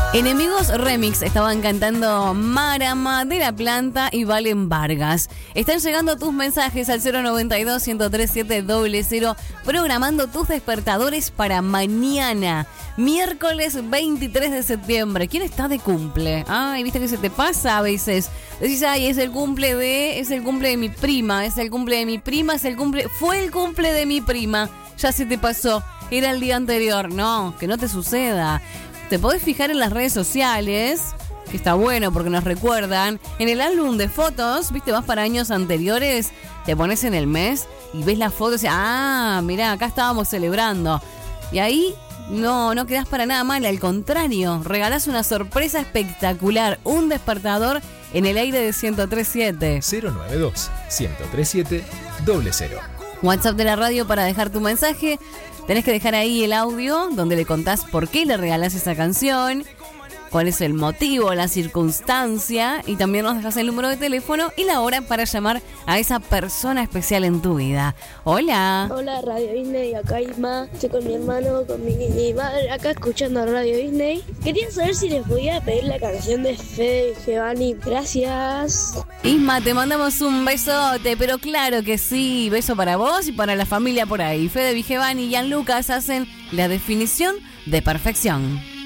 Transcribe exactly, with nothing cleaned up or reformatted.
Enemigos Remix estaban cantando Marama de la Planta y Valen Vargas. Están llegando tus mensajes al cero noventa y dos, ciento tres siete, cero cero, programando tus despertadores para mañana, miércoles veintitrés de septiembre. ¿Quién está de cumple? Ay, viste que se te pasa a veces. Decís, ay, es el cumple de, es el cumple de mi prima, es el cumple de mi prima, es el cumple, fue el cumple de mi prima. Ya se te pasó, era el día anterior. No, que no te suceda. Te podés fijar en las redes sociales, que está bueno porque nos recuerdan. En el álbum de fotos, viste, vas para años anteriores, te pones en el mes y ves las fotos y ah, mirá, acá estábamos celebrando. Y ahí no, no quedás para nada mal, al contrario, regalás una sorpresa espectacular, un despertador en el aire de ciento tres siete. cero nueve dos, ciento tres siete, cero cero. WhatsApp de la radio para dejar tu mensaje. Tenés que dejar ahí el audio donde le contás por qué le regalás esa canción, cuál es el motivo, la circunstancia, y también nos dejas el número de teléfono y la hora para llamar a esa persona especial en tu vida. Hola. Hola, Radio Disney, acá Isma, estoy con mi hermano, con mi madre, acá escuchando Radio Disney. Quería saber si les podía pedir la canción de Fede y Giovanni. Gracias. Isma, te mandamos un besote, pero claro que sí, beso para vos y para la familia por ahí. Fede, Vigevani y Jan Lucas hacen la definición de perfección.